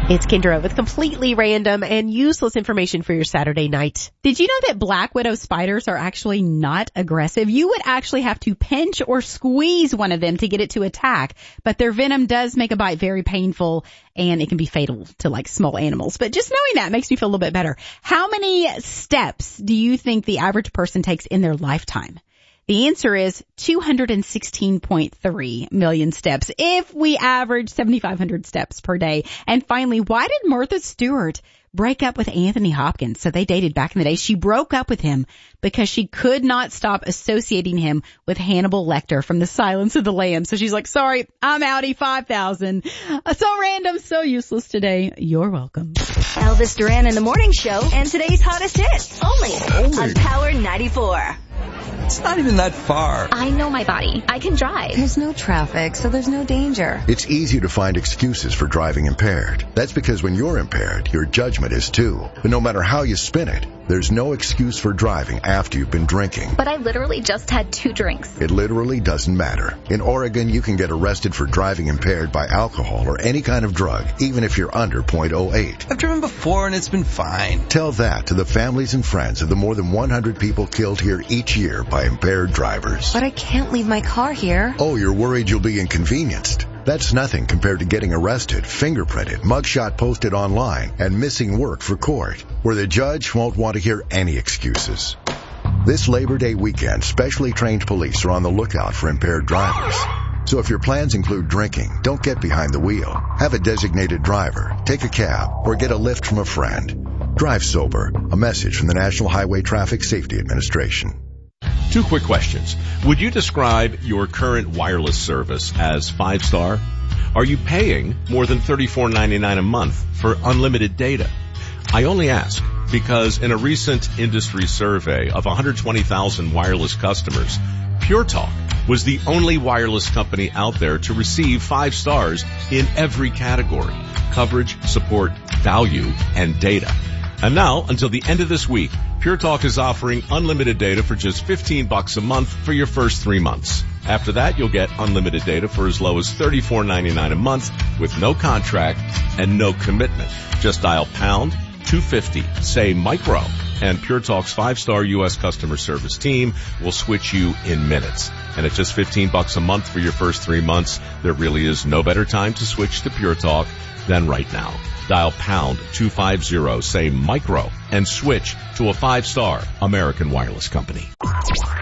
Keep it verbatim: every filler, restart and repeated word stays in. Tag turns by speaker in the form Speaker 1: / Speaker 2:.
Speaker 1: It's Kendra with completely random and useless information for your Saturday night.
Speaker 2: Did you know that black widow spiders are actually not aggressive? You would actually have to pinch or squeeze one of them to get it to attack, but their venom does make a bite very painful and it can be fatal to like small animals. But just knowing that makes me feel a little bit better. How many steps do you think the average person takes in their lifetime? The answer is two hundred sixteen point three million steps if we average seventy-five hundred steps per day. And finally, why did Martha Stewart break up with Anthony Hopkins? So they dated back in the day. She broke up with him because she could not stop associating him with Hannibal Lecter from The Silence of the Lambs. So she's like, sorry, I'm outie five thousand. So random, so useless today. You're welcome.
Speaker 3: Elvis Duran in the Morning Show and today's hottest hits. Only, Only. on Power ninety-four.
Speaker 4: It's not even that far.
Speaker 5: I know my body. I can drive.
Speaker 6: There's no traffic, so there's no danger.
Speaker 7: It's easy to find excuses for driving impaired. That's because when you're impaired, your judgment is too. But no matter how you spin it, there's no excuse for driving after you've been drinking.
Speaker 5: But I literally just had two drinks.
Speaker 7: It literally doesn't matter. In Oregon, you can get arrested for driving impaired by alcohol or any kind of drug, even if you're under point oh eight.
Speaker 4: I've driven before and it's been fine.
Speaker 7: Tell that to the families and friends of the more than one hundred people killed here each year by impaired drivers.
Speaker 6: But I can't leave my car here.
Speaker 7: Oh, you're worried you'll be inconvenienced. That's nothing compared to getting arrested, fingerprinted, mugshot posted online, and missing work for court, where the judge won't want to hear any excuses. This Labor Day weekend, specially trained police are on the lookout for impaired drivers. So if your plans include drinking, don't get behind the wheel. Have a designated driver, take a cab, or get a lift from a friend. Drive sober. A message from the National Highway Traffic Safety Administration.
Speaker 8: Two quick questions. Would you describe your current wireless service as five-star? Are you paying more than thirty-four ninety-nine a month for unlimited data? I only ask because in a recent industry survey of one hundred twenty thousand wireless customers, Pure Talk was the only wireless company out there to receive five stars in every category: coverage, support, value, and data. And now, until the end of this week, Pure Talk is offering unlimited data for just fifteen bucks a month for your first three months. After that, you'll get unlimited data for as low as thirty-four ninety-nine a month with no contract and no commitment. Just dial pound two fifty, say micro, and Pure Talk's five-star U S customer service team will switch you in minutes. And at just fifteen bucks a month for your first three months, there really is no better time to switch to Pure Talk than right now. Dial pound two fifty, say micro, and switch to a five-star American wireless company.